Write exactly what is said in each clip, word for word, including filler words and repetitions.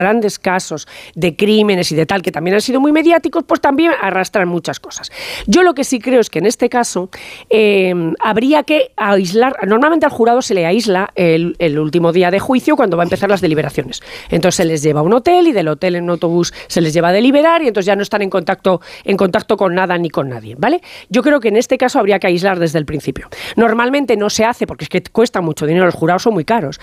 grandes casos de crímenes y de tal, que también han sido muy mediáticos, pues también arrastran muchas cosas. Yo lo que sí creo es que en este caso eh, habría que aislar, normalmente al jurado se le aísla el, el último día de juicio cuando va a empezar las deliberaciones. Entonces se les lleva a un hotel y del hotel en un autobús se les lleva a deliberar y entonces ya no están en contacto, en contacto con nada ni con nadie, ¿vale? Yo creo que en este caso habría que aislar desde el principio. Normalmente no se hace porque es que cuesta mucho dinero, los jurados son muy caros.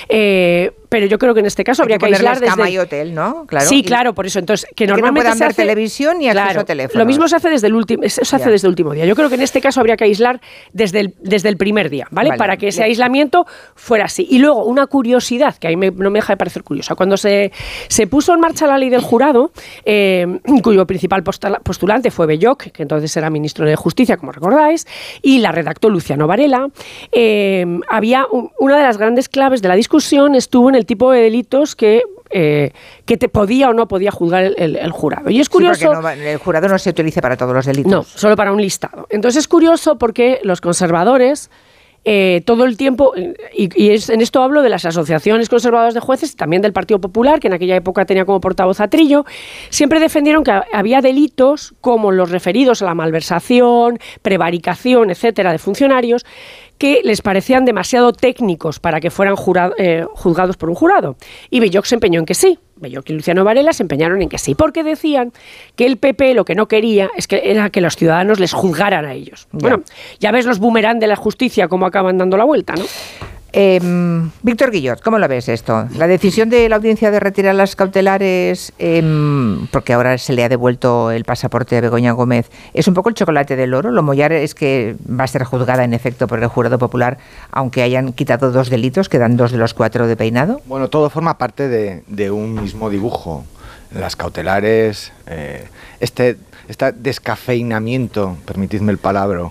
Eh, pero yo creo que en este caso habría que, que aislar desde cama y hotel, ¿no? Claro. Sí, claro, por eso. Entonces, que normalmente que no puedan se ver hace televisión ni acceso claro, a teléfono. Lo mismo se hace desde el último, se hace ya. desde el último día. Yo creo que en este caso habría que aislar desde el, desde el primer día, ¿vale? vale Para que ese aislamiento fuera así. Y luego, una curiosidad, que a mí me, no me deja de parecer curiosa. Cuando se, se puso en marcha la ley del jurado, eh, cuyo principal postulante fue Belloc, que entonces era ministro de Justicia, como recordáis, y la redactó Luciano Varela, eh, había un, una de las grandes claves de la discusión estuvo en el tipo de delitos que Eh, que te podía o no podía juzgar el, el, el jurado. Y es curioso... Sí, porque no, el jurado no se utiliza para todos los delitos. No, solo para un listado. Entonces es curioso porque los conservadores eh, todo el tiempo, y, y es, en esto hablo de las asociaciones conservadoras de jueces y también del Partido Popular, que en aquella época tenía como portavoz a Trillo, siempre defendieron que había delitos como los referidos a la malversación, prevaricación, etcétera, de funcionarios, que les parecían demasiado técnicos para que fueran jurado, eh, juzgados por un jurado. Y Belloc se empeñó en que sí. Belloc y Luciano Varela se empeñaron en que sí, porque decían que el P P lo que no quería es que era que los ciudadanos les juzgaran a ellos. Ya. Bueno, ya ves los boomerang de la justicia cómo acaban dando la vuelta, ¿no? Eh, Víctor Guillot, ¿cómo lo ves esto? La decisión de la audiencia de retirar las cautelares, eh, porque ahora se le ha devuelto el pasaporte a Begoña Gómez, ¿es un poco el chocolate del oro? Lo mollar es que va a ser juzgada en efecto por el jurado popular, aunque hayan quitado dos delitos, quedan dos de los cuatro de peinado. Bueno, todo forma parte de, de un mismo dibujo. Las cautelares, eh, este, este descafeinamiento, permitidme el palabra,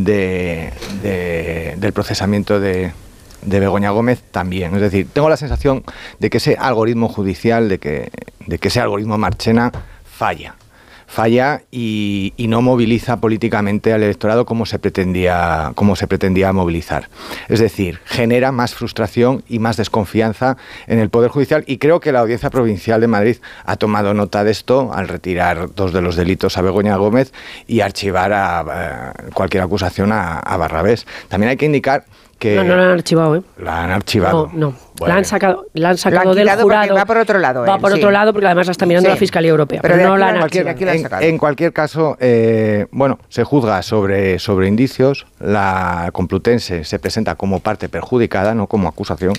de, de, del procesamiento de... de Begoña Gómez también. Es decir, tengo la sensación de que ese algoritmo judicial, de que, de que ese algoritmo Marchena falla. Falla y, y no moviliza políticamente al electorado como se pretendía, como se pretendía movilizar. Es decir, genera más frustración y más desconfianza en el Poder Judicial, y creo que la Audiencia Provincial de Madrid ha tomado nota de esto al retirar dos de los delitos a Begoña Gómez y archivar a, a cualquier acusación a, a Barrabés. También hay que indicar que... No, no la han archivado, ¿eh? La han archivado. No, no. Bueno. La han sacado, la han sacado la han del jurado. Va por otro lado. Va él, por sí. otro lado porque además la está mirando sí. la Fiscalía Europea. Pero, pero no la han cualquier, archivado. En, en cualquier caso, eh, bueno, se juzga sobre, sobre indicios. La Complutense se presenta como parte perjudicada, no como acusación.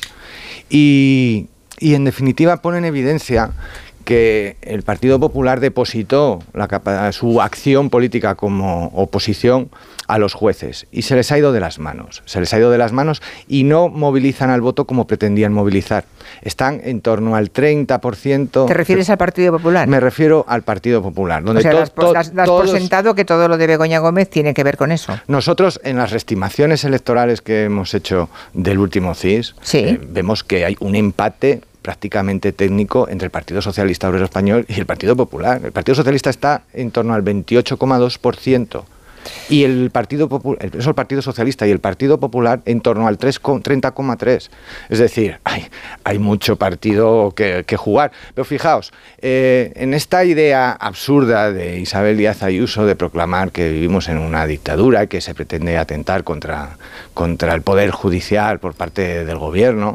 Y, y en definitiva pone en evidencia que el Partido Popular depositó la, su acción política como oposición a los jueces y se les ha ido de las manos, se les ha ido de las manos y no movilizan al voto como pretendían movilizar. Están en torno al treinta por ciento. ¿Te refieres al Partido Popular? Me refiero al Partido Popular. Donde o sea, to, das, to, das, das todos, por sentado que todo lo de Begoña Gómez tiene que ver con eso. Nosotros, en las reestimaciones electorales que hemos hecho del último C I S, sí. eh, vemos que hay un empate prácticamente técnico entre el Partido Socialista Obrero Español y el Partido Popular. El Partido Socialista está en torno al veintiocho coma dos por ciento y el Partido Popular, eso el Partido Socialista y el Partido Popular en torno al treinta coma tres por ciento. Es decir, hay, hay mucho partido que, que jugar. Pero fijaos, eh, en esta idea absurda de Isabel Díaz Ayuso de proclamar que vivimos en una dictadura y que se pretende atentar contra, contra el Poder Judicial por parte del Gobierno,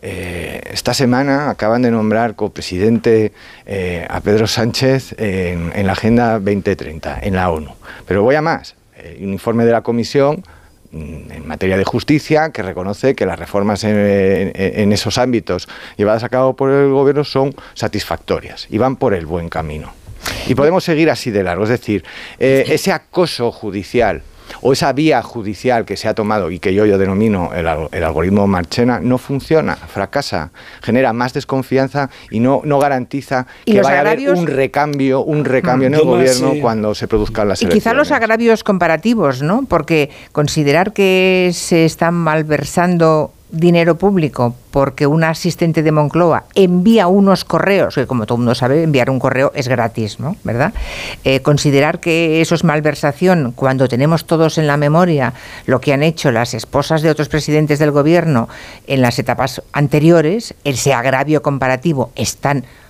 eh, esta semana acaban de nombrar copresidente eh, a Pedro Sánchez en, en la Agenda veinte treinta, en la ONU. Pero voy a más. Un informe de la Comisión en materia de justicia que reconoce que las reformas en, en, en esos ámbitos llevadas a cabo por el Gobierno son satisfactorias y van por el buen camino. Y podemos seguir así de largo. Es decir, eh, ese acoso judicial o esa vía judicial que se ha tomado y que yo, yo denomino el, el algoritmo Marchena, no funciona, fracasa, genera más desconfianza y no, no garantiza que vaya a haber un recambio, un recambio en el gobierno sí. cuando se produzcan las elecciones. Y quizá los agravios comparativos, ¿no? Porque considerar que se están malversando dinero público porque un asistente de Moncloa envía unos correos, que como todo el mundo sabe, enviar un correo es gratis, ¿no? ¿Verdad? Eh, considerar que eso es malversación cuando tenemos todos en la memoria lo que han hecho las esposas de otros presidentes del gobierno en las etapas anteriores, ese agravio comparativo es tan